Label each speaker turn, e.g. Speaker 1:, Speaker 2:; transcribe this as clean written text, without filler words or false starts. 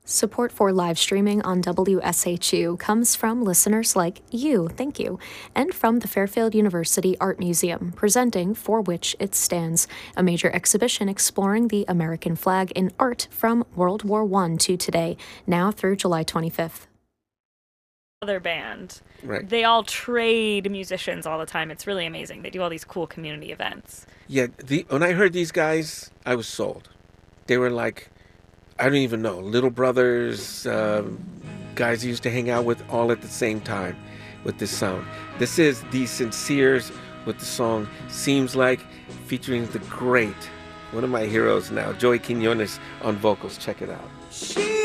Speaker 1: Support for live streaming on WSHU comes from listeners like you, thank you, and from the Fairfield University Art Museum, presenting For Which It Stands, a major exhibition exploring the American flag in art from World War I to today, now through July 25th.
Speaker 2: Other band.
Speaker 3: Right.
Speaker 2: They all trade musicians all the time. It's really amazing. They do all these cool community events.
Speaker 3: Yeah, when I heard these guys, I was sold. They were like, I don't even know, little brothers, guys I used to hang out with all at the same time with this sound. This is The Sinceres with the song Seems Like, featuring the great, one of my heroes now, Joey Quinones on vocals. Check it out.